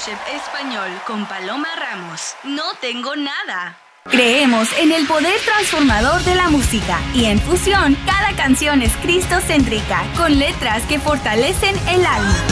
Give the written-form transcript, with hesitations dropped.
Worship Español con Paloma Ramos. No tengo nada. Creemos en el poder transformador de la música y en Fusión cada canción es cristocéntrica con letras que fortalecen el alma.